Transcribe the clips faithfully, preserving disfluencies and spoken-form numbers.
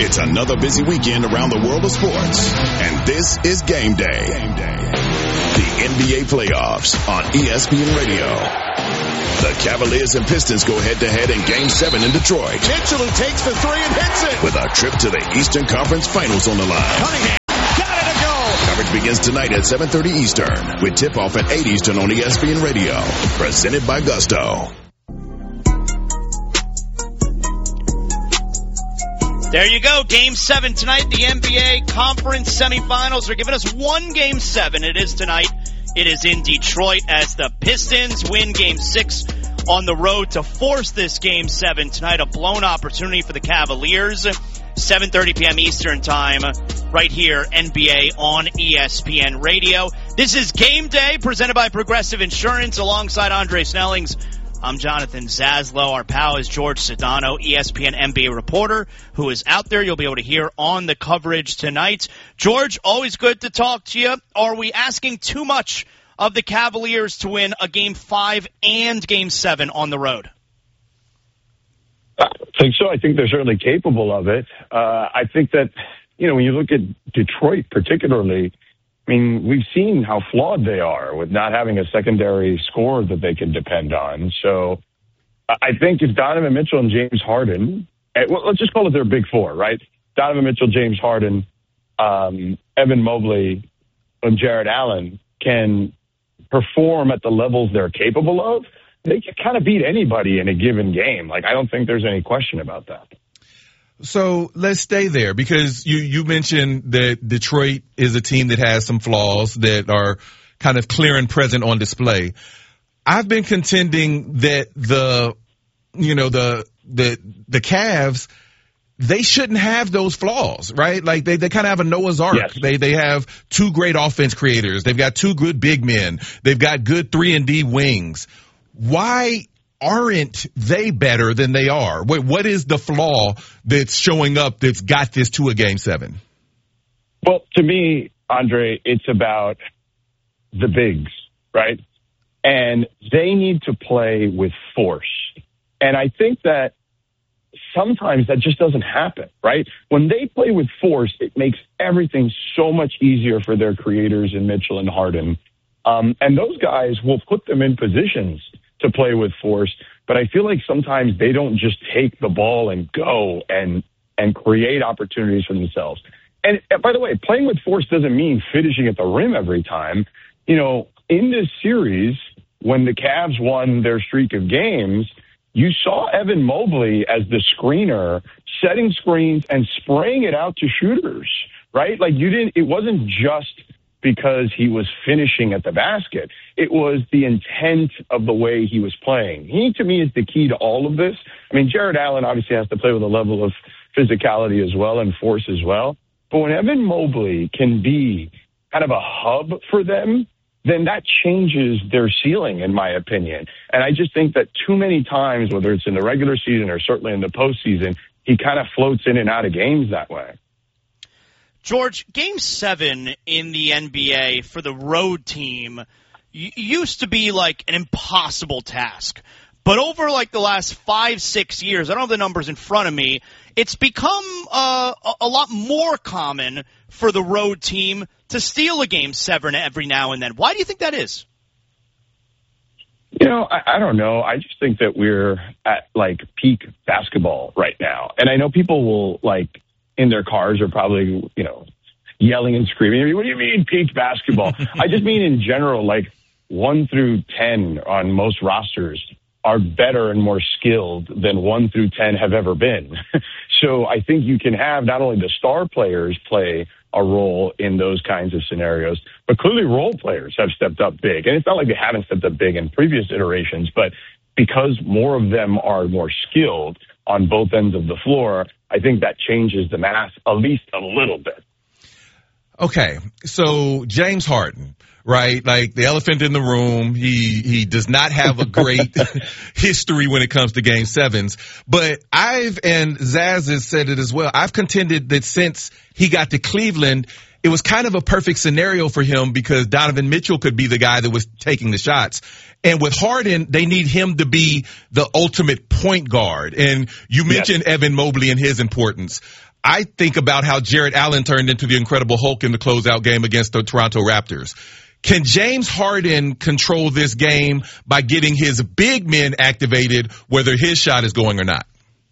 It's another busy weekend around the world of sports, and this is Game Day. Game Day. The N B A playoffs on E S P N Radio. The Cavaliers and Pistons go head-to-head in Game seven in Detroit. Mitchell who takes the three and hits it. With a trip to the Eastern Conference Finals on the line. Cunningham got it to go. Coverage begins tonight at seven thirty Eastern with tip-off at eight Eastern on E S P N Radio. Presented by Gusto. There you go. Game seven tonight. The N B A Conference Semifinals are giving us one Game seven. It is tonight. It is in Detroit as the Pistons win Game six on the road to force this Game seven tonight. A blown opportunity for the Cavaliers. seven thirty p.m. Eastern Time right here, N B A on E S P N Radio. This is Game Day presented by Progressive Insurance alongside Andre Snellings. I'm Jonathan Zaslow. Our pal is George Sedano, E S P N N B A reporter, who is out there. You'll be able to hear on the coverage tonight. George, always good to talk to you. Are we asking too much of the Cavaliers to win a Game five and Game seven on the road? I think so. I think they're certainly capable of it. Uh, I think that, you know, when you look at Detroit particularly, I mean, we've seen how flawed they are with not having a secondary scorer that they can depend on. So I think if Donovan Mitchell and James Harden, well, let's just call it their big four, right? Donovan Mitchell, James Harden, um, Evan Mobley, and Jared Allen can perform at the levels they're capable of, they can kind of beat anybody in a given game. Like, I don't think there's any question about that. So let's stay there because you, you mentioned that Detroit is a team that has some flaws that are kind of clear and present on display. I've been contending that the, you know, the, the, the Cavs, they shouldn't have those flaws, right? Like they, they kind of have a Noah's Ark. Yes. They, they have two great offense creators. They've got two good big men. They've got good three and D wings. Why aren't they better than they are? What, what is the flaw that's showing up that's got this to a Game seven? Well, to me, Andre, it's about the bigs, right? And they need to play with force. And I think that sometimes that just doesn't happen, right? When they play with force, it makes everything so much easier for their creators in Mitchell and Harden. Um, and those guys will put them in positions to play with force, but I feel like sometimes they don't just take the ball and go and and create opportunities for themselves. And by the way, playing with force doesn't mean finishing at the rim every time. You know, in this series, when the Cavs won their streak of games, you saw Evan Mobley as the screener setting screens and spraying it out to shooters, right? Like you didn't, it wasn't just because he was finishing at the basket. It was the intent of the way he was playing. He, to me, is the key to all of this. I mean, Jared Allen obviously has to play with a level of physicality as well and force as well. But when Evan Mobley can be kind of a hub for them, then that changes their ceiling, in my opinion. And I just think that too many times, whether it's in the regular season or certainly in the postseason, he kind of floats in and out of games that way. George, Game seven in the N B A for the road team used to be like an impossible task. But over like the last five, six years, I don't have the numbers in front of me, it's become uh, a lot more common for the road team to steal a Game seven every now and then. Why do you think that is? You know, I, I don't know. I just think that we're at like peak basketball right now. And I know people will like, in their cars are probably, you know, yelling and screaming. I mean, what do you mean peak basketball? I just mean in general, like one through ten on most rosters are better and more skilled than one through ten have ever been. So I think you can have not only the star players play a role in those kinds of scenarios, but clearly role players have stepped up big. And it's not like they haven't stepped up big in previous iterations, but because more of them are more skilled on both ends of the floor, I think that changes the math at least a little bit. Okay, so James Harden, right? Like the elephant in the room. He he does not have a great history when it comes to Game Sevens. But I've, and Zaz has said it as well, I've contended that since he got to Cleveland, it was kind of a perfect scenario for him because Donovan Mitchell could be the guy that was taking the shots. And with Harden, they need him to be the ultimate point guard. And you mentioned yes. Evan Mobley and his importance. I think about how Jarrett Allen turned into the Incredible Hulk in the closeout game against the Toronto Raptors. Can James Harden control this game by getting his big men activated, whether his shot is going or not?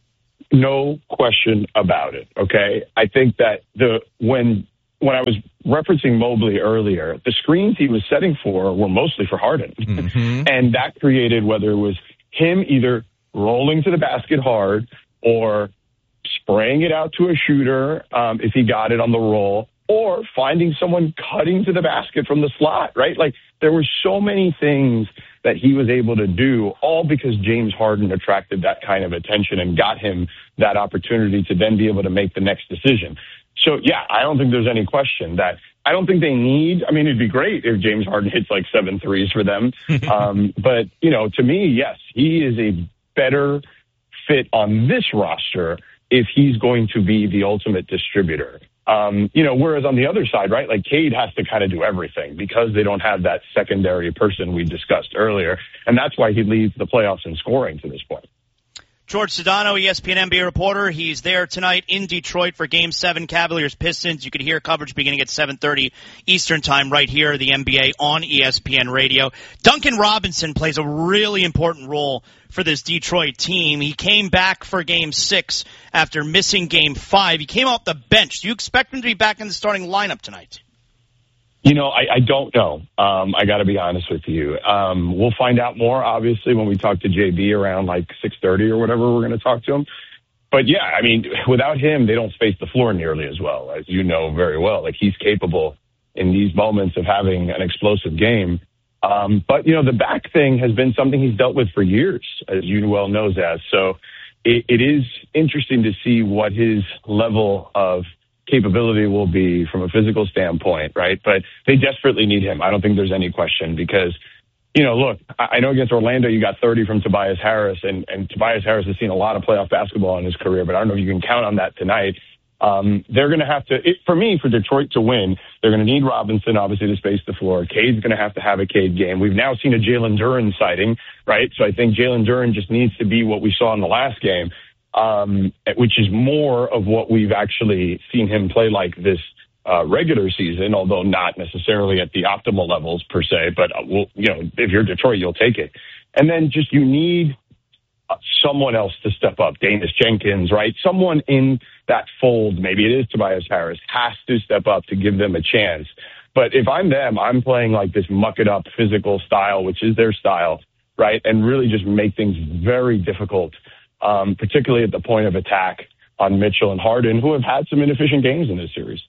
No question about it. Okay. I think that the, when, when I was referencing Mobley earlier, the screens he was setting for were mostly for Harden. Mm-hmm. And that created, whether it was him either rolling to the basket hard or spraying it out to a shooter um, if he got it on the roll, or finding someone cutting to the basket from the slot, right? Like, there were so many things that he was able to do, all because James Harden attracted that kind of attention and got him that opportunity to then be able to make the next decision. So, yeah, I don't think there's any question that I don't think they need, I mean, it'd be great if James Harden hits like seven threes for them. um, but, you know, to me, yes, he is a better fit on this roster if he's going to be the ultimate distributor. Um, you know, whereas on the other side, right, like Cade has to kind of do everything because they don't have that secondary person we discussed earlier. And that's why he leads the playoffs in scoring to this point. George Sedano, E S P N N B A reporter. He's there tonight in Detroit for Game seven, Cavaliers-Pistons. You could hear coverage beginning at seven thirty Eastern Time right here, the N B A on E S P N Radio. Duncan Robinson plays a really important role for this Detroit team. He came back for Game six after missing Game five. He came off the bench. Do you expect him to be back in the starting lineup tonight? You know, I, I don't know. Um, I got to be honest with you. Um, we'll find out more, obviously, when we talk to J B around like six thirty or whatever we're going to talk to him. But, yeah, I mean, without him, they don't space the floor nearly as well, as you know very well. Like, he's capable in these moments of having an explosive game. Um, but, you know, the back thing has been something he's dealt with for years, as you well know, Zaz. So it, it is interesting to see what his level of capability will be from a physical standpoint, right? But they desperately need him. I don't think there's any question because, you know, look, I know against Orlando you got thirty from Tobias Harris, and, and Tobias Harris has seen a lot of playoff basketball in his career, but I don't know if you can count on that tonight. Um, they're going to have to, it, for me, for Detroit to win, they're going to need Robinson, obviously, to space the floor. Cade's going to have to have a Cade game. We've now seen a Jalen Duren sighting, right? So I think Jalen Duren just needs to be what we saw in the last game. Um, which is more of what we've actually seen him play like this uh, regular season, although not necessarily at the optimal levels per se. But, uh, we'll, you know, if you're Detroit, you'll take it. And then just you need uh, someone else to step up, Danis Jenkins, right? Someone in that fold, maybe it is Tobias Harris, has to step up to give them a chance. But if I'm them, I'm playing like this muck-it-up physical style, which is their style, right? And really just make things very difficult. Um, particularly at the point of attack on Mitchell and Harden, who have had some inefficient games in this series.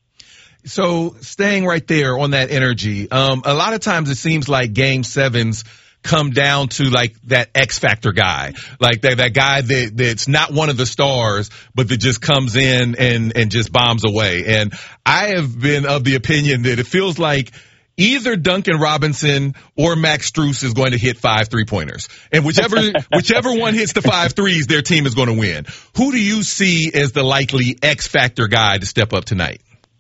So staying right there on that energy, um, a lot of times it seems like game sevens come down to like that X factor guy, like that, that guy that, that's not one of the stars, but that just comes in and, and just bombs away. And I have been of the opinion that it feels like either Duncan Robinson or Max Strus is going to hit five three-pointers. And whichever whichever one hits the five threes, their team is going to win. Who do you see as the likely X-factor guy to step up tonight?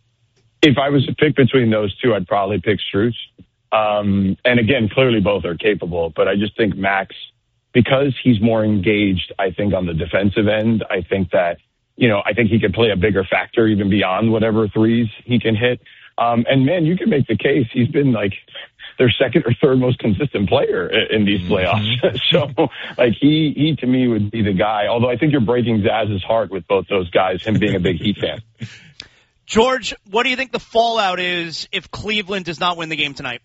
If I was to pick between those two, I'd probably pick Strus. Um, and again, clearly both are capable, but I just think Max, because he's more engaged, I think, on the defensive end, I think that, you know, I think he could play a bigger factor even beyond whatever threes he can hit. Um, and, man, you can make the case he's been, like, their second or third most consistent player in these playoffs. Mm-hmm. So, like, he, he, to me, would be the guy. Although I think you're breaking Zaz's heart with both those guys, him being a big Heat fan. George, what do you think the fallout is if Cleveland does not win the game tonight?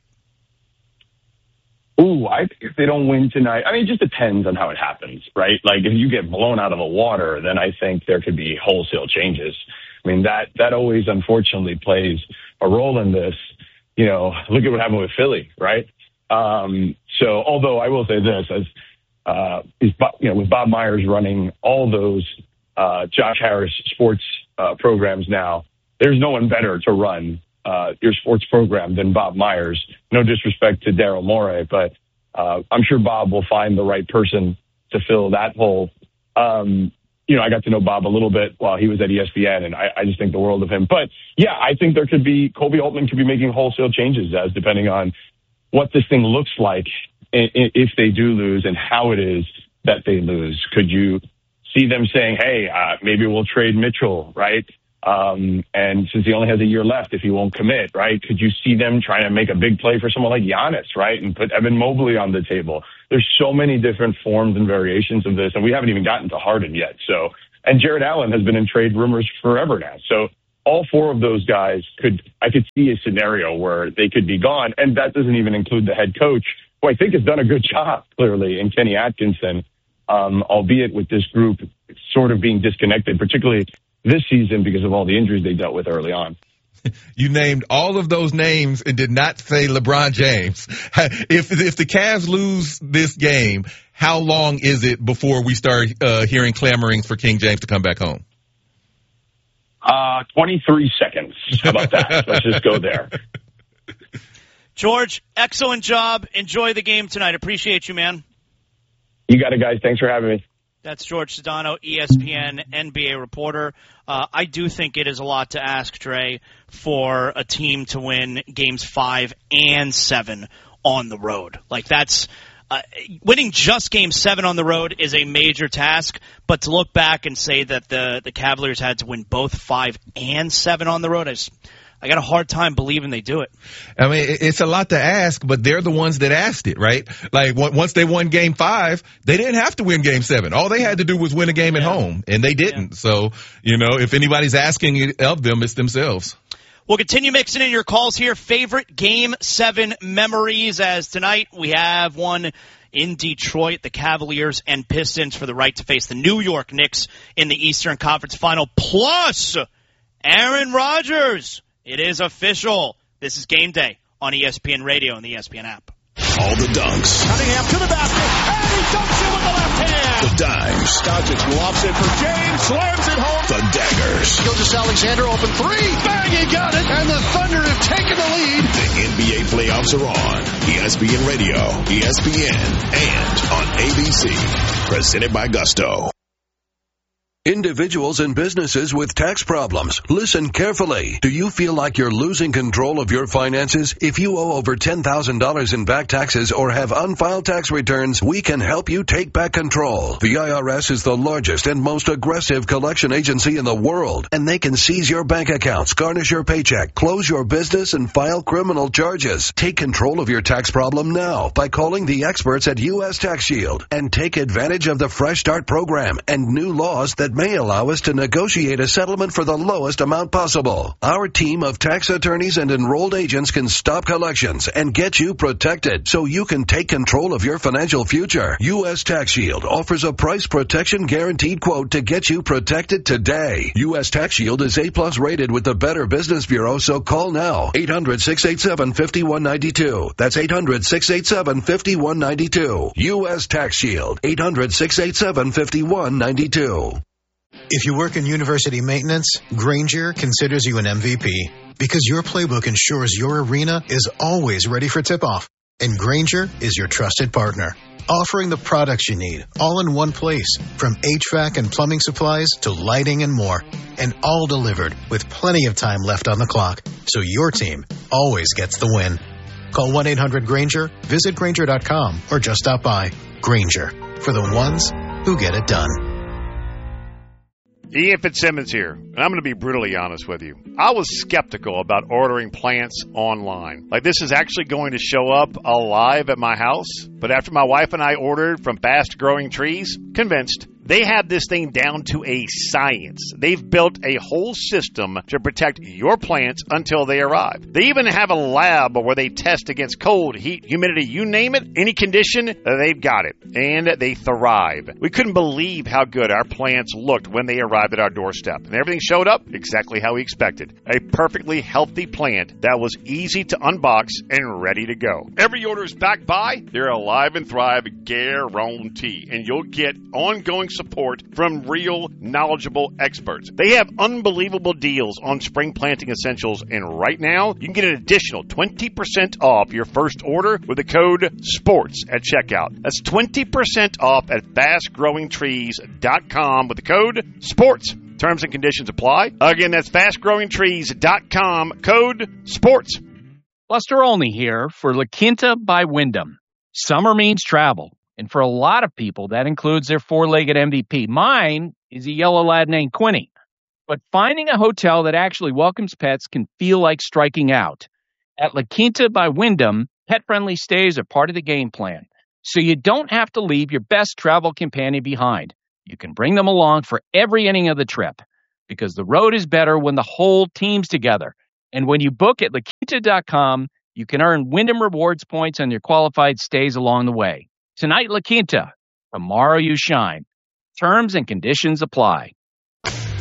Ooh, I think if they don't win tonight, I mean, it just depends on how it happens, right? Like, if you get blown out of the water, then I think there could be wholesale changes. I mean, that, that always, unfortunately, plays a role in this. You know, look at what happened with Philly, right? Um, so, although I will say this, as uh, is, you know, with Bob Myers running all those uh, Josh Harris sports uh, programs now, there's no one better to run uh, your sports program than Bob Myers. No disrespect to Daryl Morey, but uh, I'm sure Bob will find the right person to fill that hole. Um, You know, I got to know Bob a little bit while he was at E S P N, and I, I just think the world of him. But, yeah, I think there could be – Kobe Altman could be making wholesale changes as depending on what this thing looks like if they do lose and how it is that they lose. Could you see them saying, hey, uh, maybe we'll trade Mitchell, right? Um, and since he only has a year left, if he won't commit, right, could you see them trying to make a big play for someone like Giannis, right, and put Evan Mobley on the table? There's so many different forms and variations of this, and we haven't even gotten to Harden yet. So, and Jared Allen has been in trade rumors forever now. So all four of those guys could, I could see a scenario where they could be gone, and that doesn't even include the head coach, who I think has done a good job, clearly, in Kenny Atkinson, um, albeit with this group sort of being disconnected, particularly this season because of all the injuries they dealt with early on. You named all of those names and did not say LeBron James. If if the Cavs lose this game, how long is it before we start uh, hearing clamorings for King James to come back home? Uh, twenty-three seconds. How about that? Let's just go there. George, excellent job. Enjoy the game tonight. Appreciate you, man. You got it, guys. Thanks for having me. That's George Sedano, E S P N N B A reporter. Uh, I do think it is a lot to ask, Dre, for a team to win games five and seven on the road. Like, that's uh, winning just game seven on the road is a major task, but to look back and say that the, the Cavaliers had to win both five and seven on the road, I just, I got a hard time believing they do it. I mean, it's a lot to ask, but they're the ones that asked it, right? Like, once they won game five, they didn't have to win game seven. All they had to do was win a game at yeah. home, and they didn't. Yeah. So, you know, if anybody's asking it of them, it's themselves. We'll continue mixing in your calls here. Favorite game seven memories, as tonight we have one in Detroit, the Cavaliers and Pistons for the right to face the New York Knicks in the Eastern Conference Final, plus Aaron Rodgers. It is official. This is Game Day on E S P N Radio and the E S P N app. All the dunks. Cunningham to the basket, and he dunks it with the left hand. The dimes. Doncic lofts it for James, slams it home. The daggers. Gilgeous Alexander open three. Bang, he got it. And the Thunder have taken the lead. The N B A playoffs are on. E S P N Radio, E S P N, and on A B C. Presented by Gusto. Individuals and businesses with tax problems, listen carefully. Do you feel like you're losing control of your finances? If you owe over ten thousand dollars in back taxes or have unfiled tax returns, we can help you take back control. The I R S is the largest and most aggressive collection agency in the world, and they can seize your bank accounts, garnish your paycheck, close your business, and file criminal charges. Take control of your tax problem now by calling the experts at U S Tax Shield and take advantage of the Fresh Start program and new laws that may allow us to negotiate a settlement for the lowest amount possible. Our team of tax attorneys and enrolled agents can stop collections and get you protected so you can take control of your financial future. U S Tax Shield offers a price protection guaranteed quote to get you protected today. U S Tax Shield is A plus rated with the Better Business Bureau, so call now. eight hundred, six eight seven, five one nine two. That's eight hundred, six eight seven, five one nine two. U S Tax Shield. eight hundred, six eight seven, five one nine two. If you work in university maintenance, Grainger considers you an M V P because your playbook ensures your arena is always ready for tip-off. And Grainger is your trusted partner, offering the products you need all in one place, from H V A C and plumbing supplies to lighting and more, and all delivered with plenty of time left on the clock, so your team always gets the win. Call one eight hundred Grainger, visit Grainger dot com, or just stop by. Grainger, for the ones who get it done. Ian Fitzsimmons here, and I'm going to be brutally honest with you. I was skeptical about ordering plants online. Like, this is actually going to show up alive at my house. But after my wife and I ordered from Fast Growing Trees, convinced. They have this thing down to a science. They've built a whole system to protect your plants until they arrive. They even have a lab where they test against cold, heat, humidity, you name it, any condition, they've got it. And they thrive. We couldn't believe how good our plants looked when they arrived at our doorstep. And everything showed up exactly how we expected. A perfectly healthy plant that was easy to unbox and ready to go. Every order is backed by their Alive and Thrive guarantee. And you'll get ongoing support from real, knowledgeable experts. They have unbelievable deals on spring planting essentials, and right now, you can get an additional twenty percent off your first order with the code SPORTS at checkout. That's twenty percent off at fast growing trees dot com with the code SPORTS. Terms and conditions apply. Again, that's fast growing trees dot com, code SPORTS. Buster Olney here for La Quinta by Wyndham. Summer means travel. And for a lot of people, that includes their four-legged M V P. Mine is a yellow lad named Quinny. But finding a hotel that actually welcomes pets can feel like striking out. At La Quinta by Wyndham, pet-friendly stays are part of the game plan, so you don't have to leave your best travel companion behind. You can bring them along for every inning of the trip, because the road is better when the whole team's together. And when you book at La Quinta dot com, you can earn Wyndham Rewards points on your qualified stays along the way. Tonight, La Quinta. Tomorrow you shine. Terms and conditions apply.